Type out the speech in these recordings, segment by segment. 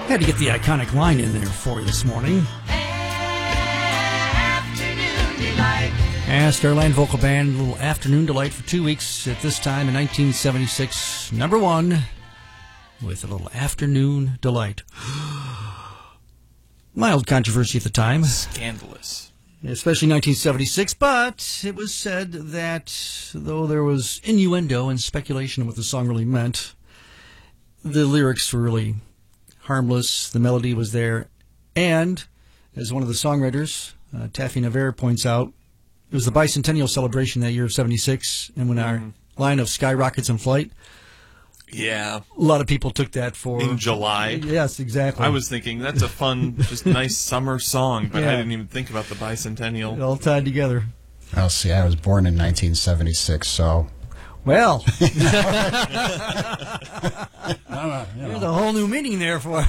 Had to get the iconic line in there for you this morning. Starland Vocal Band, a little Afternoon Delight for 2 weeks at this time in 1976. Number one with a little Afternoon Delight. Mild controversy at the time. Scandalous. Especially 1976, but it was said that though there was innuendo and speculation of what the song really meant, the lyrics were really harmless, the melody was there, and, as one of the songwriters, Taffy Navarre, points out, it was the bicentennial celebration that year of 76, and when our line of Skyrockets in Flight, yeah, a lot of people took that for... In July? Yes, exactly. I was thinking, that's a fun, just nice summer song, but Yeah. I didn't even think about the bicentennial. It all tied together. Well, see, I was born in 1976, so... Well, There's there's a whole new meaning there for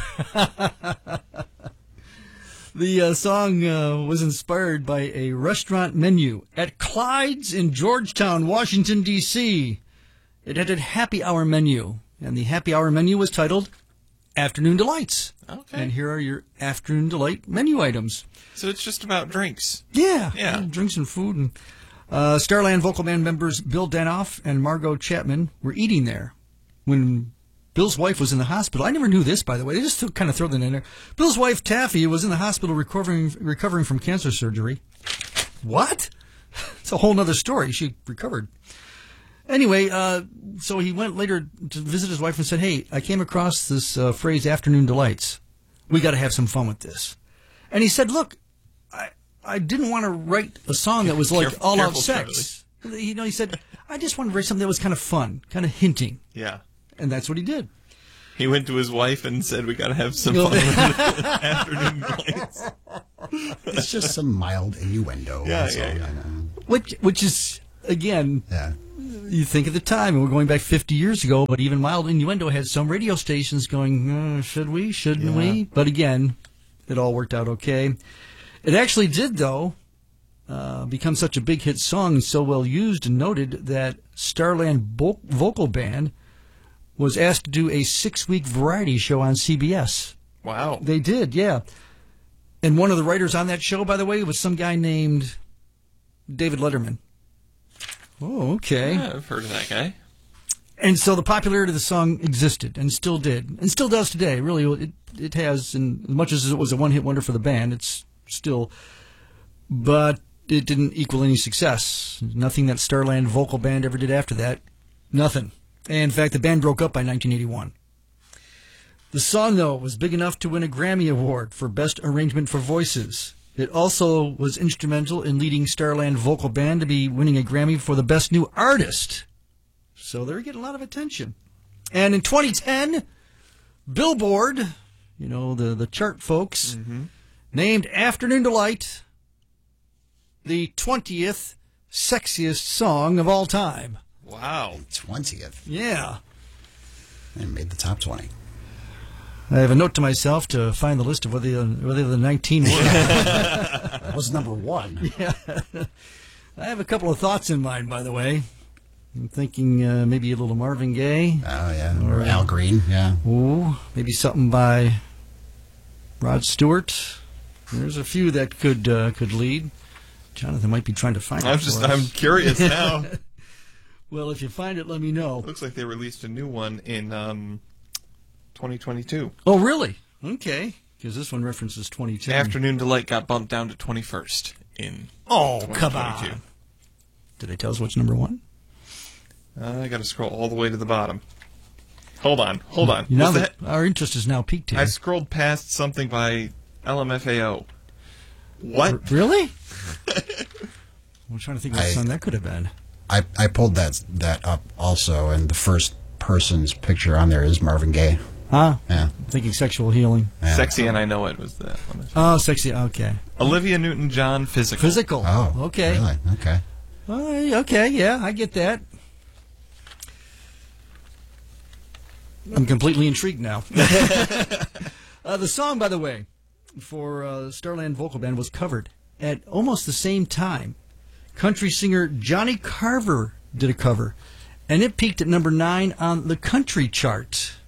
The song was inspired by a restaurant menu at Clyde's in Georgetown, Washington, D.C. It had a happy hour menu, and the happy hour menu was titled Afternoon Delights. Okay. And here are your Afternoon Delight menu items. So it's just about drinks. Yeah. Yeah. Drinks and food. And Starland Vocal Band members Bill Danoff and Margot Chapman were eating there when Bill's wife was in the hospital. I never knew this, by the way. They just kind of throw that in there. Bill's wife, Taffy, was in the hospital recovering from cancer surgery. What? It's a whole other story. She recovered. Anyway, so he went later to visit his wife and said, hey, I came across this phrase, Afternoon Delights. We got to have some fun with this. And he said, look, I didn't want to write a song that was like all out sex. You know, he said, I just wanted to write something that was kind of fun, kind of hinting. Yeah. And that's what he did. He went to his wife and said, we got to have some fun with the Afternoon Delights. It's just some mild innuendo. Yeah, that's yeah, all, yeah. you know. Which is, again, Yeah. you think at the time, and we're going back 50 years ago, but even mild innuendo had some radio stations going, should we, shouldn't we? But again, it all worked out okay. It actually did, though, become such a big hit song and so well used and noted that Starland Vocal Band was asked to do a 6-week variety show on CBS. Wow. They did, yeah. And one of the writers on that show, by the way, was some guy named David Letterman. Oh, okay. Yeah, I've heard of that guy. And so the popularity of the song existed and still did and still does today. Really, it has, and as much as it was a one-hit wonder for the band, it's still, but it didn't equal any success. Nothing that Starland Vocal Band ever did after that. Nothing. And in fact, the band broke up by 1981. The song, though, was big enough to win a Grammy Award for Best Arrangement for Voices. It also was instrumental in leading Starland Vocal Band to be winning a Grammy for the Best New Artist. So they're getting a lot of attention. And in 2010, Billboard, you know, the chart folks, named Afternoon Delight the 20th sexiest song of all time. Wow. 20th. Yeah. And made the top 20. I have a note to myself to find the list of whether the 19 were. That was number one. Yeah. I have a couple of thoughts in mind, by the way. I'm thinking maybe a little Marvin Gaye. Oh, yeah. Or Al Green, yeah. Ooh, maybe something by Rod Stewart. There's a few that could lead. Jonathan might be trying to find it. I'm curious now. Well, if you find it, let me know. Looks like they released a new one in 2022. Oh, really? Okay. Because this one references 2010. Afternoon Delight got bumped down to 21st in Oh, come 2022. on. Did they tell us what's number one? I got to scroll all the way to the bottom. Hold on. You know Was that our interest is now peaked here. I scrolled past something by LMFAO. What? Really? I'm trying to think what song that could have been. I pulled that up also, and the first person's picture on there is Marvin Gaye. Huh? Yeah. I'm thinking Sexual Healing. Yeah. Sexy and I Know It was that one. Oh, Sexy. Okay. Olivia Newton-John, Physical. Physical. Oh, okay. Really? Okay. Okay, yeah, I get that. I'm completely intrigued now. The song, by the way, for Starland Vocal Band was covered at almost the same time. Country singer Johnny Carver did a cover, and it peaked at number 9 on the country chart.